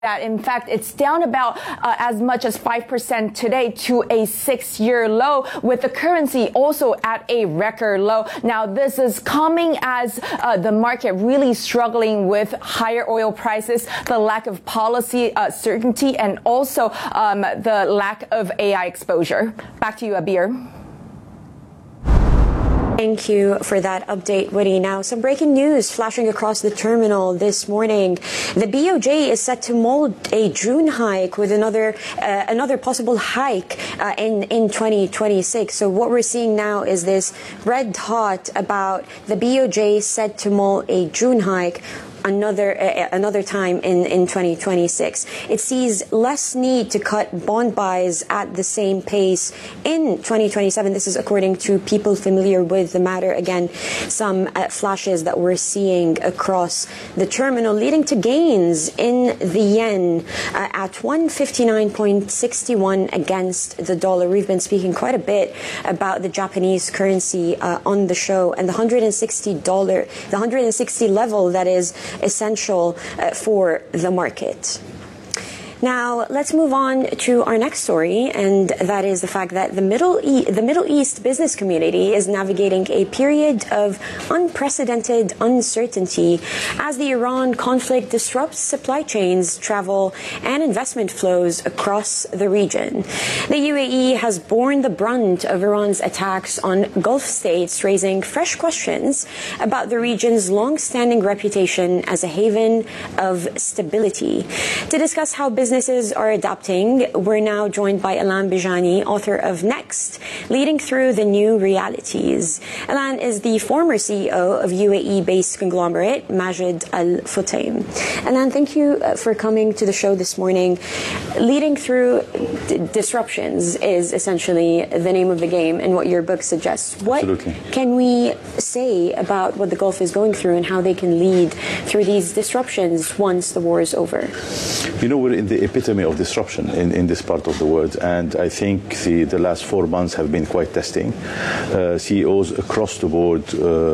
that. In fact, it's down about as much as 5% today to a 6-year low, with the currency also at a record low. Now, this is coming as the market really struggling with higher oil prices, the lack of policy certainty, and also the lack of AI exposure. Back to you, Abir. Thank you for that update, Woody. Now, some breaking news flashing across the terminal this morning. The BOJ is set to mold a June hike with another possible hike in 2026. So what we're seeing now is this red hot about the BOJ set to mold a June hike another time in 2026. It sees less need to cut bond buys at the same pace in 2027. This is according to people familiar with the matter. Again, some flashes that we're seeing across the terminal, leading to gains in the yen at 159.61 against the dollar. We've been speaking quite a bit about the Japanese currency on the show, and the $160 level that is essential for the market. Now, let's move on to our next story, and that is the fact that the Middle East business community is navigating a period of unprecedented uncertainty as the Iran conflict disrupts supply chains, travel, and investment flows across the region. The UAE has borne the brunt of Iran's attacks on Gulf states, raising fresh questions about the region's long-standing reputation as a haven of stability. To discuss how businesses are adapting, we're now joined by Ilan Bijani, author of Next, Leading Through the New Realities. Ilan is the former CEO of UAE-based conglomerate Majid Al Futtaim. Ilan, thank you for coming to the show this morning. Leading through disruptions is essentially the name of the game and what your book suggests. What can we say about what the Gulf is going through and how they can lead through these disruptions once the war is over? You know, we're in the epitome of disruption in this part of the world, and I think the last 4 months have been quite testing. CEOs across the board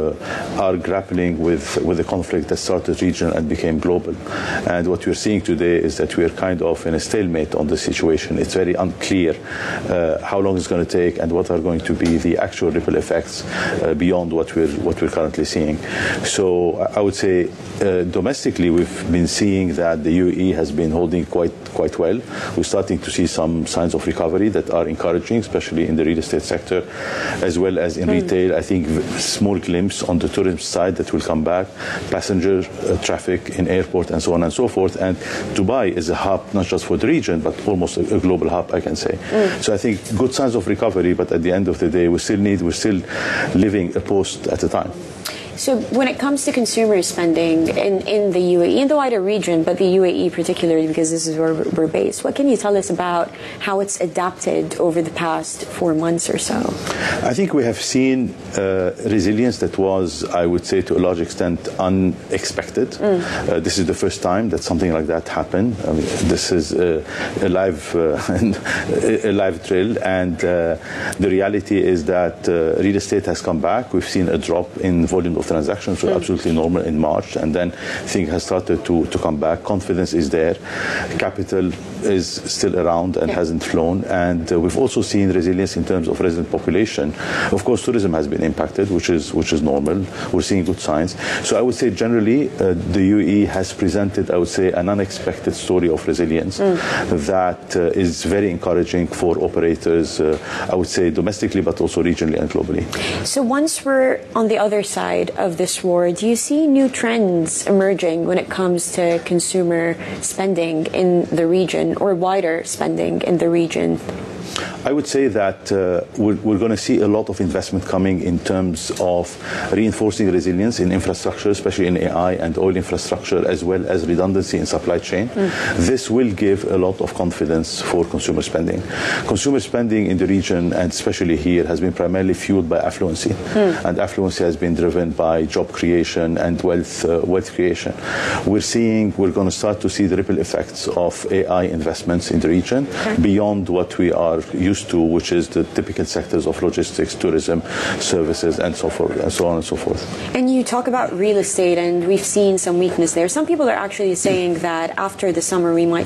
are grappling with the conflict that started regional and became global. And what we're seeing today is that we're kind of in a stalemate on the situation. It's very unclear how long it's going to take and what are going to be the actual ripple effects beyond what we're currently seeing. So I would say domestically we've been seeing that the UAE has been holding quite well. We're starting to see some signs of recovery that are encouraging, especially in the real estate sector, as well as in retail. I think small glimpse on the tourism side that will come back, passenger traffic in airport and so on and so forth. And Dubai is a hub, not just for the region, but almost a global hub, I can say. So I think good signs of recovery, but at the end of the day, we're still living a post at a time. So when it comes to consumer spending in the UAE, in the wider region, but the UAE particularly because this is where we're based, what can you tell us about how it's adapted over the past 4 months or so? I think we have seen resilience that was, I would say, to a large extent unexpected. This is the first time that something like that happened. I mean, this is a live drill, and the reality is that real estate has come back. We've seen a drop in volume of transactions were absolutely normal in March, and then things have started to come back. Confidence is there. Capital is still around and hasn't flown, and we've also seen resilience in terms of resident population. Of course, tourism has been impacted, which is normal. We're seeing good signs. So I would say generally the UAE has presented, I would say, an unexpected story of resilience that is very encouraging for operators, I would say domestically, but also regionally and globally. So once we're on the other side of this war, do you see new trends emerging when it comes to consumer spending in the region or wider spending in the region? I would say that we're going to see a lot of investment coming in terms of reinforcing resilience in infrastructure, especially in AI and oil infrastructure, as well as redundancy in supply chain. This will give a lot of confidence for consumer spending. Consumer spending in the region, and especially here, has been primarily fueled by affluency. And affluency has been driven by job creation and wealth creation. We're going to start to see the ripple effects of AI investments in the region beyond what we are used to, which is the typical sectors of logistics, tourism, services, and so forth, and so on and so forth. And you talk about real estate, and we've seen some weakness there. Some people are actually saying that after the summer we might